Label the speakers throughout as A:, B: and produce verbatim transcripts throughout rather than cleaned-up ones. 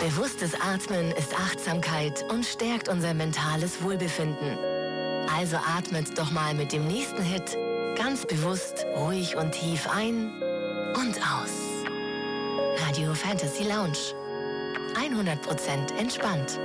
A: Bewusstes Atmen ist Achtsamkeit und stärkt unser mentales Wohlbefinden. Also atmet doch mal mit dem nächsten Hit ganz bewusst, ruhig und tief ein und aus. Radio Fantasy Lounge. hundert Prozent entspannt.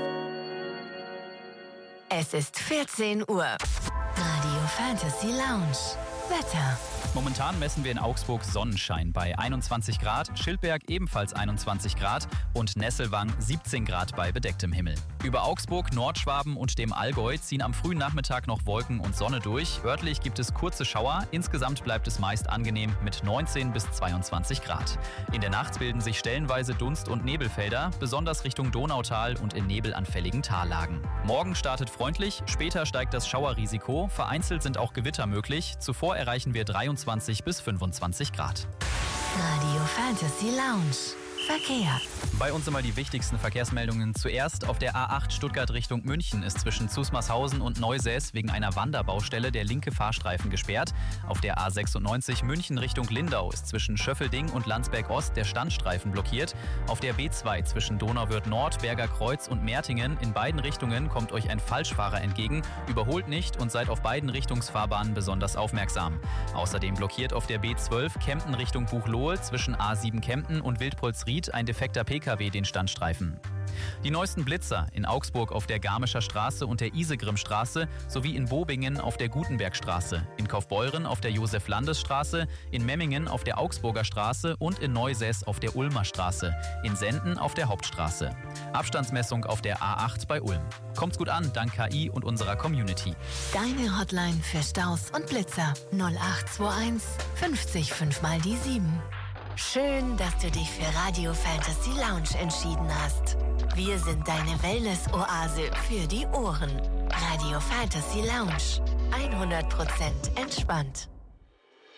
A: Es ist vierzehn Uhr. Radio Fantasy Lounge. Wetter.
B: Momentan messen wir in Augsburg Sonnenschein bei einundzwanzig Grad, Schildberg ebenfalls einundzwanzig Grad und Nesselwang siebzehn Grad bei bedecktem Himmel. Über Augsburg, Nordschwaben und dem Allgäu ziehen am frühen Nachmittag noch Wolken und Sonne durch. Örtlich gibt es kurze Schauer, insgesamt bleibt es meist angenehm mit neunzehn bis zweiundzwanzig Grad. In der Nacht bilden sich stellenweise Dunst- und Nebelfelder, besonders Richtung Donautal und in nebelanfälligen Tallagen. Morgen startet freundlich, später steigt das Schauerrisiko, vereinzelt sind auch Gewitter möglich, zuvor erreichen wir dreiundzwanzig bis fünfundzwanzig Grad.
A: Radio Fantasy Lounge. Verkehr.
B: Bei uns immer die wichtigsten Verkehrsmeldungen. Zuerst auf der A acht Stuttgart Richtung München ist zwischen Zusmarshausen und Neusäß wegen einer Wanderbaustelle der linke Fahrstreifen gesperrt. Auf der A sechsundneunzig München Richtung Lindau ist zwischen Schöffelding und Landsberg Ost der Standstreifen blockiert. Auf der B zwei zwischen Donauwörth Nord, Berger Kreuz und Mertingen in beiden Richtungen kommt euch ein Falschfahrer entgegen. Überholt nicht und seid auf beiden Richtungsfahrbahnen besonders aufmerksam. Außerdem blockiert auf der B zwölf Kempten Richtung Buchloe zwischen A sieben Kempten und Wildpolsried ein defekter P K W den Standstreifen. Die neuesten Blitzer in Augsburg auf der Garmischer Straße und der Isegrimstraße sowie in Bobingen auf der Gutenbergstraße, in Kaufbeuren auf der Josef-Landes-Straße, in Memmingen auf der Augsburger Straße und in Neusäß auf der Ulmer Straße, in Senden auf der Hauptstraße. Abstandsmessung auf der A acht bei Ulm. Kommt's gut an, dank K I und unserer Community.
A: Deine Hotline für Staus und Blitzer null acht zwei eins fünfzig fünf mal die sieben. Schön, dass du dich für Radio Fantasy Lounge entschieden hast. Wir sind deine Wellness-Oase für die Ohren. Radio Fantasy Lounge. hundert Prozent entspannt.